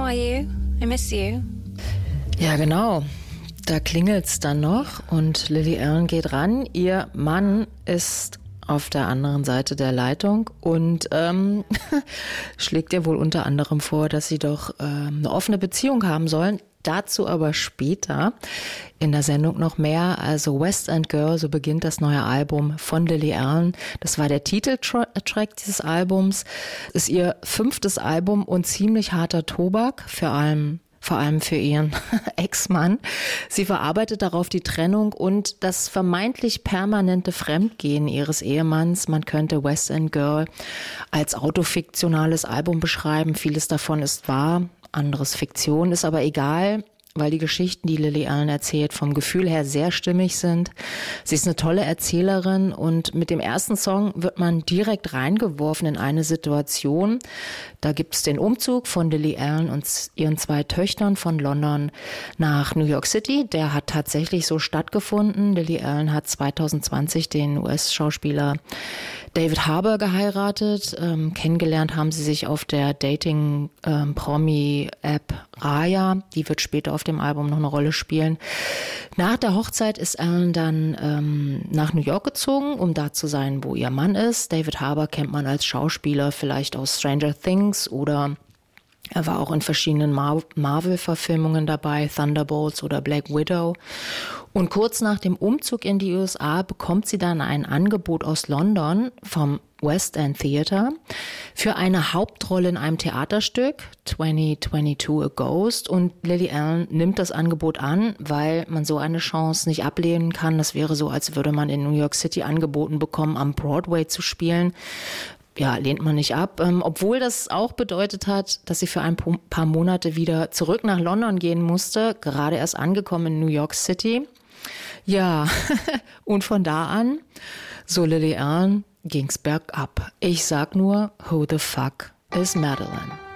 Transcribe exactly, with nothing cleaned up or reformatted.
are you? I miss you. Ja, genau. Da klingelt's dann noch und Lily Allen geht ran. Ihr Mann ist auf der anderen Seite der Leitung und ähm, schlägt ihr wohl unter anderem vor, dass sie doch ähm, eine offene Beziehung haben sollen. Dazu aber später in der Sendung noch mehr. Also West End Girl, so beginnt das neue Album von Lily Allen. Das war der Titeltrack dieses Albums. Ist ihr fünftes Album und ziemlich harter Tobak, vor allem vor allem für ihren Ex-Mann. Sie verarbeitet darauf die Trennung und das vermeintlich permanente Fremdgehen ihres Ehemanns. Man könnte West End Girl als autofiktionales Album beschreiben. Vieles davon ist wahr, anderes Fiktion, ist aber egal, weil die Geschichten, die Lily Allen erzählt, vom Gefühl her sehr stimmig sind. Sie ist eine tolle Erzählerin und mit dem ersten Song wird man direkt reingeworfen in eine Situation. Da gibt es den Umzug von Lily Allen und ihren zwei Töchtern von London nach New York City. Der hat tatsächlich so stattgefunden. Lily Allen hat zwanzig zwanzig den U S-Schauspieler David Harbour geheiratet. Ähm, kennengelernt haben sie sich auf der Dating-Promi-App ähm, Raya. Die wird später auf dem Album noch eine Rolle spielen. Nach der Hochzeit ist Allen dann ähm, nach New York gezogen, um da zu sein, wo ihr Mann ist. David Harbour kennt man als Schauspieler vielleicht aus Stranger Things oder er war auch in verschiedenen Mar- Marvel-Verfilmungen dabei, Thunderbolts oder Black Widow. Und kurz nach dem Umzug in die U S A bekommt sie dann ein Angebot aus London vom West End Theater für eine Hauptrolle in einem Theaterstück, zwanzig zweiundzwanzig A Ghost. Und Lily Allen nimmt das Angebot an, weil man so eine Chance nicht ablehnen kann. Das wäre so, als würde man in New York City angeboten bekommen, am Broadway zu spielen. Ja, lehnt man nicht ab, ähm, obwohl das auch bedeutet hat, dass sie für ein paar Monate wieder zurück nach London gehen musste, gerade erst angekommen in New York City. Ja, und von da an, so Lily Allen, ging's bergab. Ich sag nur, who the fuck is Madeline?